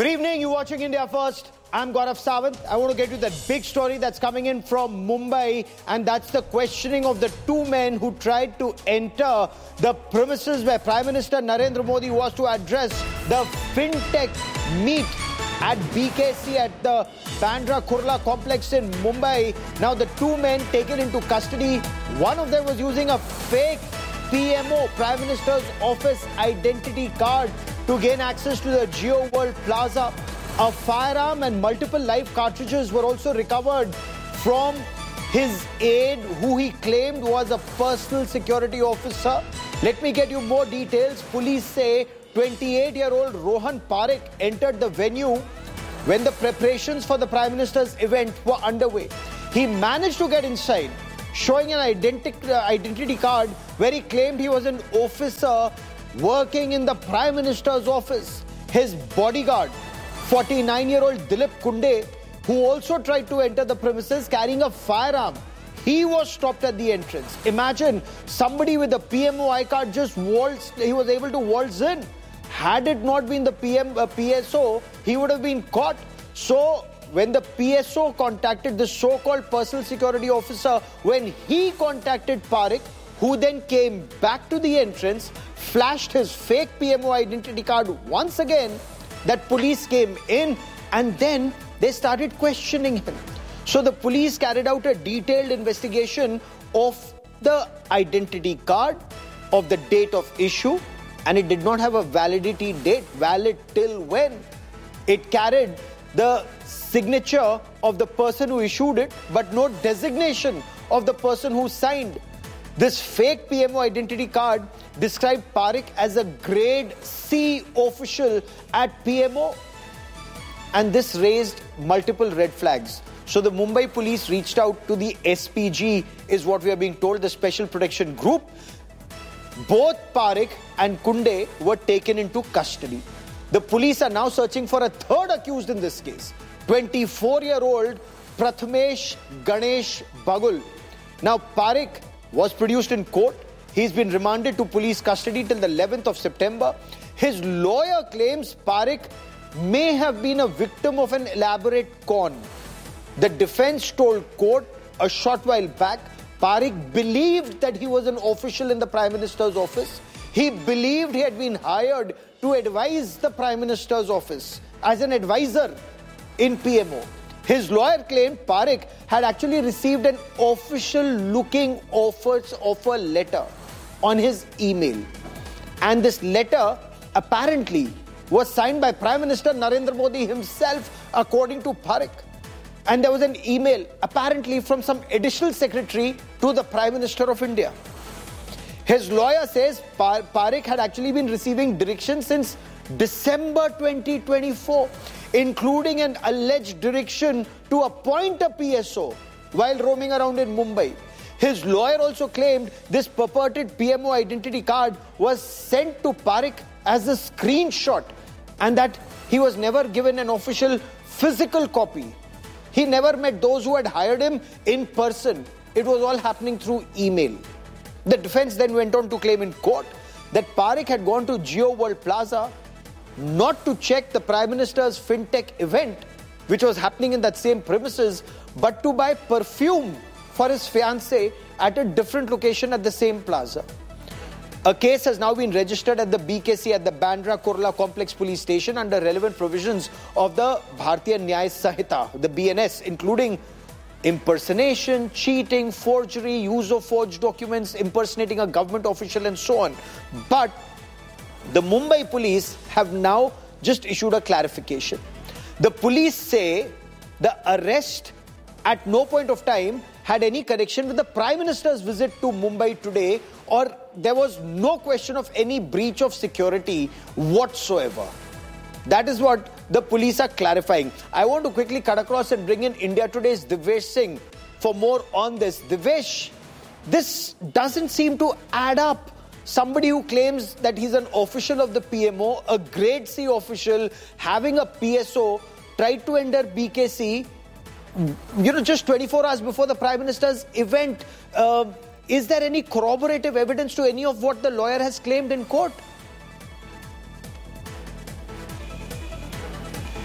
Good evening, you're watching India First. I'm Gaurav Sawant. I want to get you that big story that's coming in from Mumbai, and that's the questioning of the two men who tried to enter the premises where Prime Minister Narendra Modi was to address the FinTech meet at BKC at the Bandra Kurla complex in Mumbai. Now the two men taken into custody. One of them was using a fake PMO, Prime Minister's Office identity card, to gain access to the Jio World Plaza. A firearm and multiple live cartridges were also recovered from his aide, who he claimed was a personal security officer. Let me get you more details. Police say 28-year-old Rohan Parekh entered the venue when the preparations for the Prime Minister's event were underway. He managed to get inside, showing an identity card where he claimed he was an officer working in the Prime Minister's office. His bodyguard, 49-year-old Dilip Kunde, who also tried to enter the premises carrying a firearm, he was stopped at the entrance. Imagine somebody with a PMO I card just waltzed, he was able to waltz in. Had it not been the PSO, he would have been caught. So when the PSO contacted the so-called personal security officer, when he contacted Parekh, who then came back to the entrance, flashed his fake PMO identity card once again, that police came in and then they started questioning him. So the police carried out a detailed investigation of the identity card, of the date of issue, and it did not have a validity date, valid till when. It carried the signature of the person who issued it, but no designation of the person who signed. This fake PMO identity card described Parekh as a grade C official at PMO, and this raised multiple red flags. So the Mumbai police reached out to the SPG, is what we are being told, the Special Protection Group. Both Parekh and Kunde were taken into custody. The police are now searching for a third accused in this case, 24-year-old Prathamesh Ganesh Bagul. Now Parekh was produced in court. He's been remanded to police custody till the 11th of September. His lawyer claims Parekh may have been a victim of an elaborate con. The defense told court a short while back, Parekh believed that he was an official in the Prime Minister's office. He believed he had been hired to advise the Prime Minister's office as an advisor in PMO. His lawyer claimed Parekh had actually received an official-looking offer letter on his email. And this letter apparently was signed by Prime Minister Narendra Modi himself, according to Parekh. And there was an email apparently from some additional secretary to the Prime Minister of India. His lawyer says Parekh had actually been receiving directions since December 2024, including an alleged direction to appoint a PSO while roaming around in Mumbai. His lawyer also claimed this purported PMO identity card was sent to Parekh as a screenshot and that he was never given an official physical copy. He never met those who had hired him in person. It was all happening through email. The defense then went on to claim in court that Parekh had gone to Jio World Plaza not to check the Prime Minister's FinTech event, which was happening in that same premises, but to buy perfume for his fiancée at a different location at the same plaza. A case has now been registered at the BKC at the Bandra Kurla Complex Police Station under relevant provisions of the Bharatiya Nyaya Sanhita, the BNS, including impersonation, cheating, forgery, use of forged documents, impersonating a government official, and so on. But the Mumbai police have now just issued a clarification. The police say the arrest at no point of time had any connection with the Prime Minister's visit to Mumbai today, or there was no question of any breach of security whatsoever. That is what the police are clarifying. I want to quickly cut across and bring in India Today's Divyesh Singh for more on this. Divyesh, this doesn't seem to add up. Somebody who claims that he's an official of the PMO, a grade C official, having a PSO, tried to enter BKC, just 24 hours before the Prime Minister's event. Is there any corroborative evidence to any of what the lawyer has claimed in court?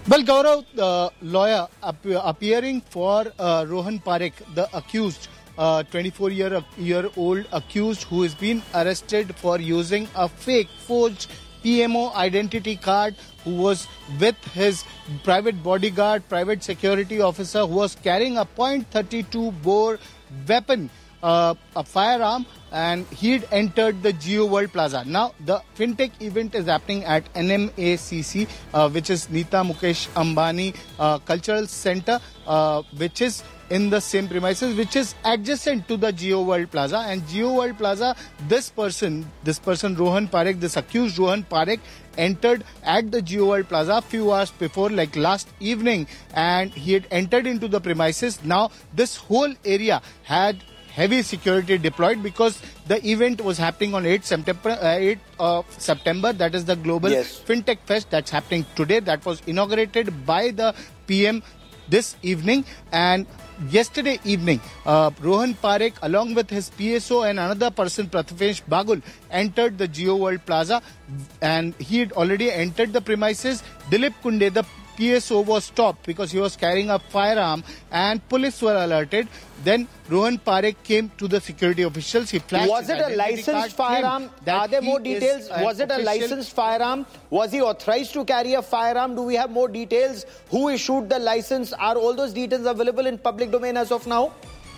Well, Gaurav, lawyer appearing for Rohan Parekh, the accused, 24-year-old accused who has been arrested for using a fake forged PMO identity card, who was with his private bodyguard, private security officer, who was carrying a .32 bore weapon, a firearm, and he'd entered the Jio World Plaza. Now, the fintech event is happening at NMACC, which is Nita Mukesh Ambani Cultural Center, which is in the same premises, which is adjacent to the Jio World Plaza. And Jio World Plaza, this person Rohan Parekh, this accused Rohan Parekh, entered at the Jio World Plaza a few hours before, like last evening, and he had entered into the premises. Now, this whole area had heavy security deployed because the event was happening on 8th of September. That is the Global FinTech Fest that's happening today. That was inaugurated by the PM this evening. And yesterday evening, Rohan Parekh, along with his PSO and another person, Prathamesh Bagul, entered the Jio World Plaza, and he had already entered the premises. Dilip Kunde, the PSO, was stopped because he was carrying a firearm, and police were alerted. Then Rohan Parekh came to the security officials. He flashed. Was it a licensed firearm? Are there more details? Was it a licensed firearm? Was he authorized to carry a firearm? Do we have more details? Who issued the license? Are all those details available in public domain as of now?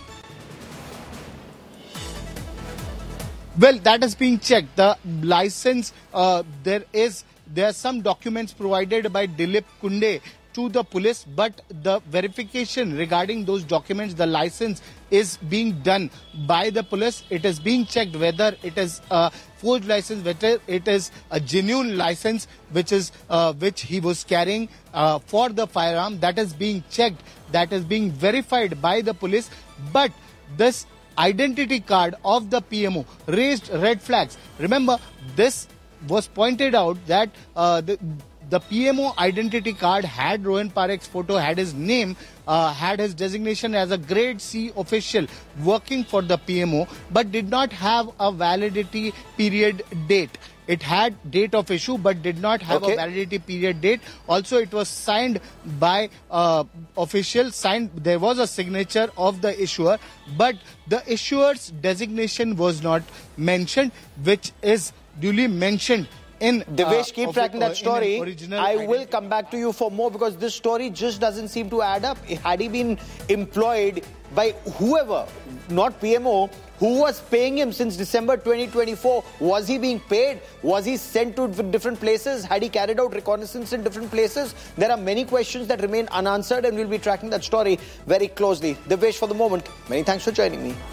Well, that is being checked. The license, there are some documents provided by Dilip Kunde to the police, but the verification regarding those documents, the license, is being done by the police. It is being checked whether it is a forged license, whether it is a genuine license, which he was carrying for the firearm. That is being checked. That is being verified by the police. But this identity card of the PMO raised red flags. Remember, this was pointed out that the PMO identity card had Rohan Parekh's photo, had his name, had his designation as a grade C official working for the PMO, but did not have a validity period date. It had date of issue but did not have a validity period date. Also, it was signed by officials. There was a signature of the issuer, but the issuer's designation was not mentioned, which is duly mentioned in Devesh, keep tracking that story. I will come back to you for more, because this story just doesn't seem to add up. Had he been employed by whoever, not PMO, who was paying him since December 2024? Was he being paid? Was he sent to different places? Had he carried out reconnaissance in different places? There are many questions that remain unanswered, and we'll be tracking that story very closely. Devesh, for the moment, many thanks for joining me.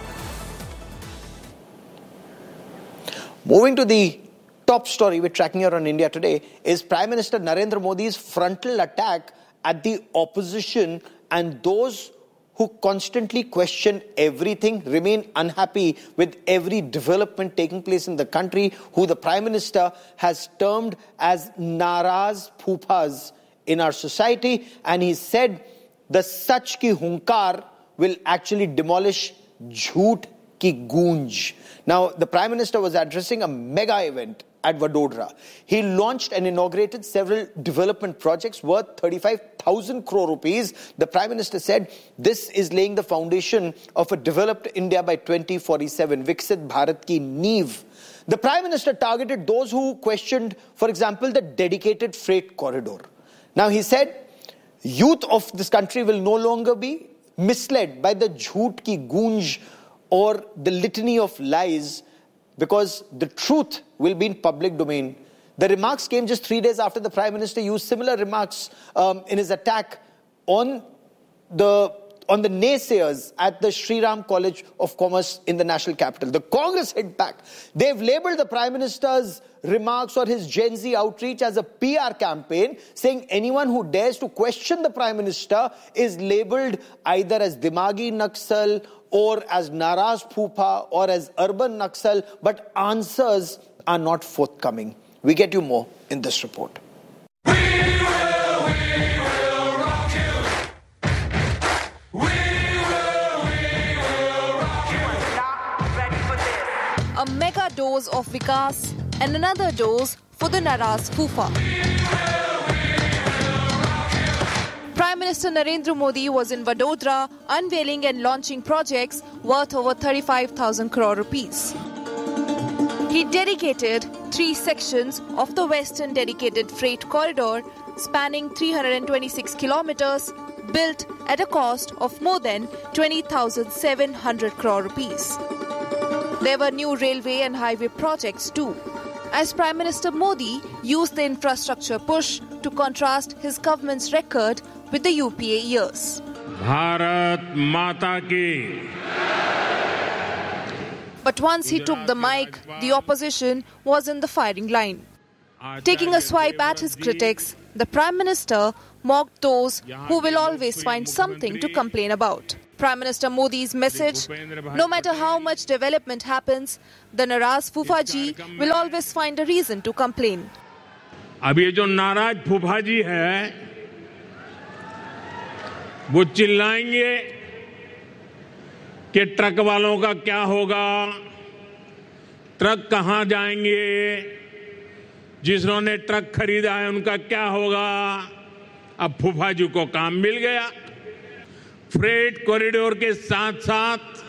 Moving to the top story we're tracking here on India Today is Prime Minister Narendra Modi's frontal attack at the opposition and those who constantly question everything, remain unhappy with every development taking place in the country, who the Prime Minister has termed as Naraz Phoophas in our society. And he said the Sach ki Hunkar will actually demolish Jhoot ki Goonj. Now, the Prime Minister was addressing a mega event at Vadodara. He launched and inaugurated several development projects worth 35,000 crore rupees. The Prime Minister said this is laying the foundation of a developed India by 2047. Viksit Bharat ki Neev. The Prime Minister targeted those who questioned, for example, the dedicated freight corridor. Now, he said youth of this country will no longer be misled by the Jhoot ki Goonj or the litany of lies, because the truth will be in public domain. The remarks came just 3 days after the Prime Minister used similar remarks in his attack on the naysayers at the Sri Ram College of Commerce in the national capital. The Congress hit back. They've labelled the Prime Minister's remarks or his Gen Z outreach as a PR campaign, saying anyone who dares to question the Prime Minister is labelled either as Dimagi Naxal or as Naraz Phupa or as urban Naxal, but answers are not forthcoming. We get you more in this report. We will rock you. We will rock you. Not ready for this. A mega dose of Vikas and another dose for the Naraz Phoopa. We will rock you. Prime Minister Narendra Modi was in Vadodara unveiling and launching projects worth over 35,000 crore rupees. He dedicated 3 sections of the Western Dedicated Freight Corridor spanning 326 kilometers, built at a cost of more than 20,700 crore rupees. There were new railway and highway projects too, as Prime Minister Modi used the infrastructure push to contrast his government's record with the UPA years. Bharat माता की. But once he took the mic, the opposition was in the firing line. Taking a swipe at his critics, the Prime Minister mocked those who will always find something to complain about. Prime Minister Modi's message: no matter how much development happens, the naraz Fufaji will always find a reason to complain. अब ये जो नाराज फूफाजी है, वो चिल्लाएंगे कि truck वालों का क्या होगा, ट्रक कहां जाएंगे, जिन्होंने ट्रक खरीदा है उनका क्या होगा. अब फूफाजी को काम मिल गया. फ्रेट कॉरिडोर के साथ साथ